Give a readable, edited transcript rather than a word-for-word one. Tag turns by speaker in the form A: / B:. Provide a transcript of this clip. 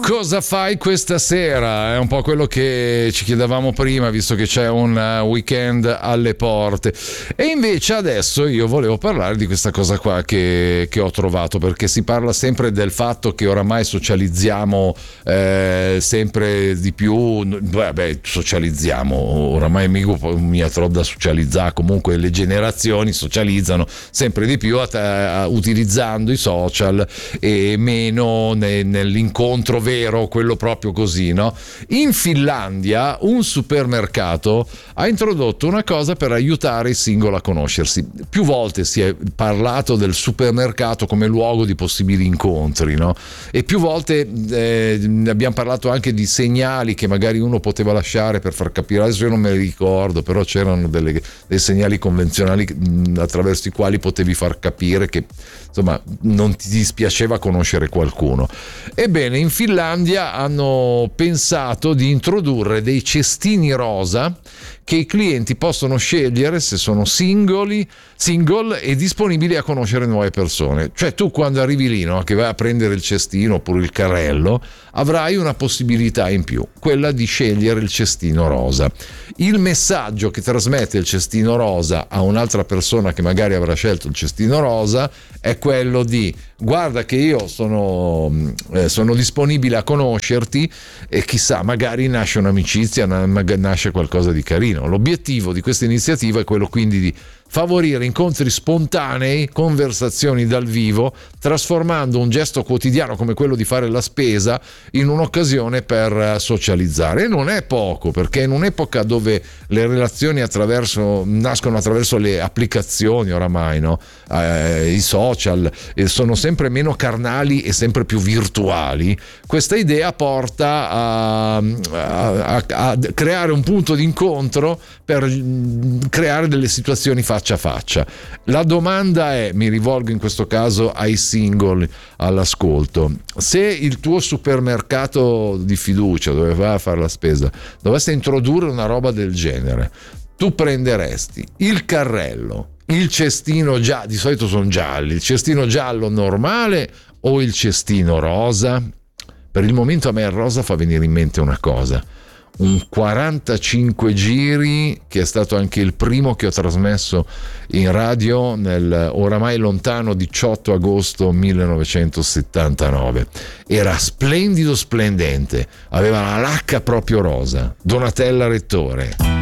A: cosa fai questa sera? È un po' quello che ci chiedevamo prima, visto che c'è un weekend alle porte. E invece adesso io volevo parlare di questa cosa qua che ho trovato, perché si parla sempre del fatto che oramai socializziamo sempre di più. Socializziamo, oramai mi ha troppo da socializzare, comunque le generazioni socializzano sempre di più utilizzando i social e meno nell'incontro vero, quello proprio così, no? In Finlandia un supermercato ha introdotto una cosa per aiutare i single a conoscersi. Più volte si è parlato del supermercato come luogo di possibili incontri, no? E più volte abbiamo parlato anche di segnali che magari uno poteva lasciare per far capire, adesso io non me li ricordo, però c'erano dei segnali convenzionali attraverso i quali potevi far capire che insomma non ti dispiaceva conoscere qualcuno. Ebbene, in Finlandia hanno pensato di introdurre dei cestini rosa che i clienti possono scegliere se sono single e disponibili a conoscere nuove persone. Cioè tu quando arrivi lì, no, che vai a prendere il cestino oppure il carrello, avrai una possibilità in più, quella di scegliere il cestino rosa. Il messaggio che trasmette il cestino rosa a un'altra persona che magari avrà scelto il cestino rosa è quello di: guarda che io sono disponibile a conoscerti e chissà, magari nasce un'amicizia, nasce qualcosa di carino. L'obiettivo di questa iniziativa è quello quindi di favorire incontri spontanei, conversazioni dal vivo, trasformando un gesto quotidiano come quello di fare la spesa in un'occasione per socializzare. E non è poco, perché in un'epoca dove le relazioni nascono attraverso le applicazioni oramai, no? I social sono sempre meno carnali e sempre più virtuali, questa idea porta a creare un punto di incontro per creare delle situazioni faccia a faccia. La domanda è, mi rivolgo in questo caso ai single all'ascolto: se il tuo supermercato di fiducia, dove vai a fare la spesa, dovesse introdurre una roba del genere, tu prenderesti il carrello, il cestino giallo, di solito sono gialli, il cestino giallo normale o il cestino rosa? Per il momento a me il rosa fa venire in mente una cosa: un 45 giri, che è stato anche il primo che ho trasmesso in radio nel oramai lontano 18 agosto 1979. Era splendido, splendente, aveva la lacca proprio rosa. Donatella Rettore.